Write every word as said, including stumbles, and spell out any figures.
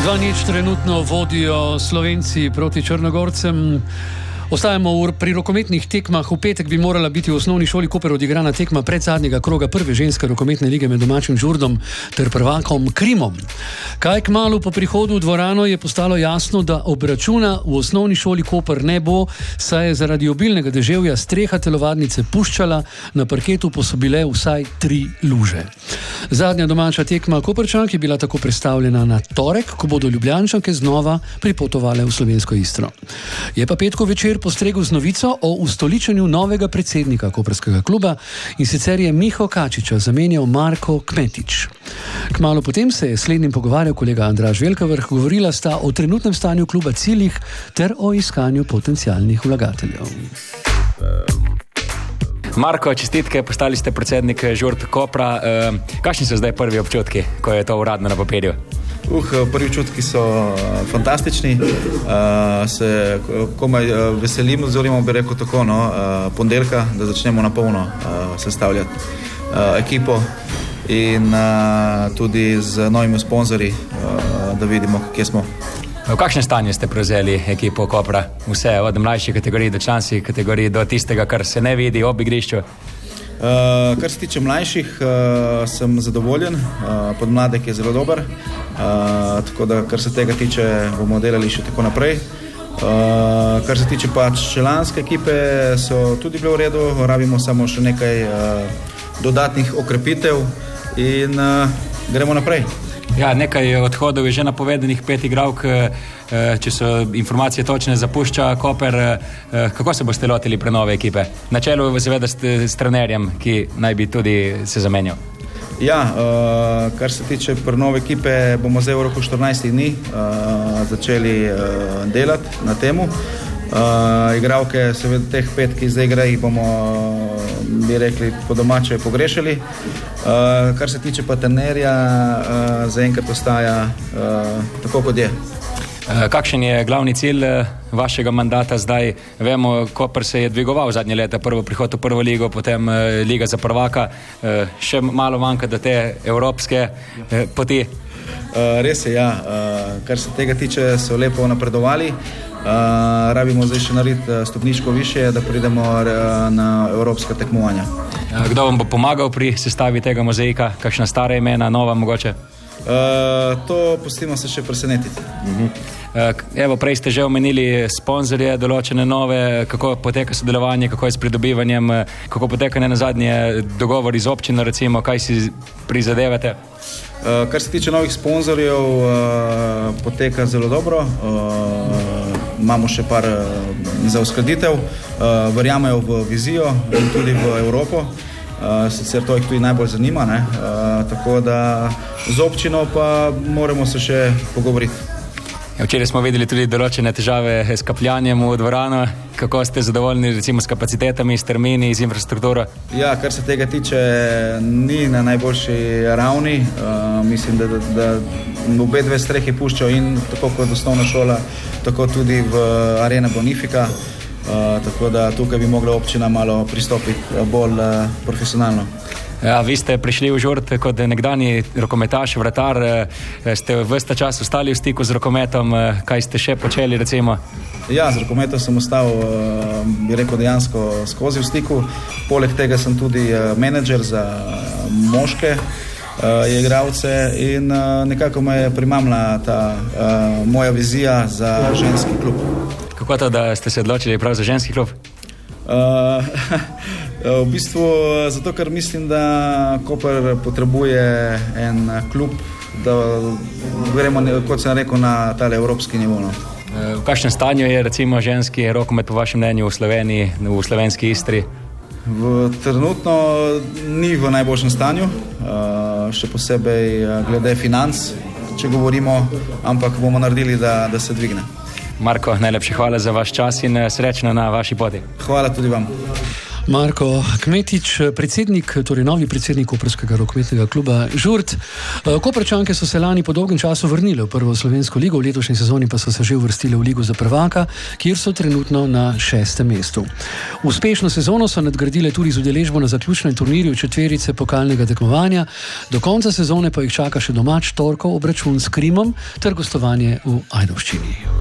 dva nič trenutno vodijo Slovenci proti Črnogorcem. Ostajamo pri rokometnih tekmah. V petek bi morala biti v osnovni šoli Koper odigrana tekma pred zadnjega kroga prve ženske rokometne lige med domačim Žurdom ter prvakom Krimom. Kaj kmalu po prihodu v dvorano je postalo jasno, da obračuna v osnovni šoli Koper ne bo, saj je zaradi obilnega deževja streha telovadnice puščala, na parketu pa so bile vsaj tri luže. Zadnja domača tekma Koperčank je bila tako prestavljena na torek, ko bodo Ljubljančanke znova pripotovale v slovensko Istro. Je pa petkov večer postregel z novico o ustoličenju novega predsednika koprskega kluba, in sicer je Miho Kačiča zamenjal Marko Kmetič. Kmalu potem se je slednjim pogovarjal kolega Andraž Velkavrh, govorila sta o trenutnem stanju kluba, ciljih ter o iskanju potencialnih vlagateljev. Marko, čestitke, postali ste predsednik Žurd Kopra. E, kakšni so zdaj prvi občutki, ko je to uradno na papirju? Uh, prvi občutki so fantastični, uh, se komaj uh, veselim, oziroma bi rekel tako, no, uh, ponedeljka, da začnemo na polno uh, sestavljati uh, ekipo in uh, tudi z novimi sponzorji, uh, da vidimo, kje smo. V kakšnem stanju ste prevzeli ekipo Kopra? Vse od mlajših kategorij do članskih kategorij do tistega, kar se ne vidi ob igrišču? Uh, kar se tiče mlajših, uh, sem zadovoljen, uh, podmladek je zelo dober, uh, tako da kar se tega tiče, bomo delali še tako naprej. Uh, kar se tiče pač članske ekipe, so tudi bile v redu, rabimo samo še nekaj uh, dodatnih okrepitev in uh, gremo naprej. Ja, nekaj odhodov je že napovedanih, pet igralk, če so informacije točne, zapušča Koper. Kako se boste lotili prenove ekipe? Na čelu seveda s trenerjem, ki naj bi tudi se zamenjal. Ja, kar se tiče prenove ekipe, bomo zdaj v roku štirinajstih dni začeli delati na temu. Igralke, seveda teh pet, ki zdaj igrajo, bomo, bi rekli, po domače pogrešali. Uh, kar se tiče pa trenerja, uh, zaenkrat ostaja uh, tako, kot je. Uh, kakšen je glavni cilj uh, vašega mandata zdaj? Vemo, Koper se je dvigoval zadnje leta, prvo prihod v prvo ligo, potem uh, liga za prvaka, uh, še malo manjka do te evropske uh, poti. Uh, res je, ja. Uh, kar se tega tiče, so lepo napredovali. Uh, rabimo zdaj še narediti stopničko više, da pridemo uh, na evropska tekmovanja. Kdo vam bo pomagal pri sestavi tega mozaika? Kakšna stara imena, nova mogoče? Uh, to pustimo se še presenetiti. Uh-huh. Evo, prej ste že omenili sponzorje, določene nove, kako poteka sodelovanje, kako je s pridobivanjem, kako poteka ne nazadnje dogovori z občino, recimo, kaj si prizadevate? Uh, kar se tiče novih sponzorjev, uh, poteka zelo dobro. Uh, imamo še par uh, za uskladitev, uh, verjamejo v vizijo in tudi v Evropo. Uh, sicer to jih tudi najbolj zanima, ne? Uh, tako da z občino pa moramo se še pogovoriti. Včeraj smo videli tudi določene težave s kapljanjem v dvorano. Kako ste zadovoljni recimo s kapacitetami, s termini, z infrastrukturo? Ja, kar se tega tiče, ni na najboljši ravni. Uh, mislim, da, da, da obe dve strehi puščajo in tako kot osnovna šola, tako tudi v Arena Bonifika. Uh, tako da tukaj bi mogla občina malo pristopiti bolj uh, profesionalno. Ja, vi ste prišli v Žurd kot nekdani rokometaš, vratar, ste ves ta čas ostali v stiku z rokometom, kaj ste še počeli recimo? Ja, z rokometom sem ostal, bi rekel, dejansko skozi v stiku. Poleg tega sem tudi menedžer za moške igralce in nekako me je primamla ta moja vizija za ženski klub. Kako to, da ste se odločili prav za ženski klub? Uh, v bistvu zato, ker mislim, da Koper potrebuje en klub, da gremo, kot sem rekel, na tale evropski nivo. No. V kakšnem stanju je recimo ženski rokomet po vašem mnenju v Sloveniji, v slovenski Istri? V, trenutno ni v najboljšem stanju, uh, še posebej glede financ, če govorimo, ampak bomo naredili, da, da se dvigne. Marko, najlepše hvala za vaš čas in srečno na vaši poti. Hvala tudi vam. Marko Kmetič, predsednik, torej novi predsednik koprskega rokometnega kluba Žurt. Koprčanke so se lani po dolgem času vrnile v prvo slovensko ligo, v letošnji sezoni pa so se že uvrstile v ligo za prvaka, kjer so trenutno na šestem mestu. Uspešno sezono so nadgradile tudi z udeležbo na zaključnem turnirju četverice pokalnega tekmovanja, do konca sezone pa jih čaka še domač torkov obračun s Krimom ter gostovanje v Ajdovščini.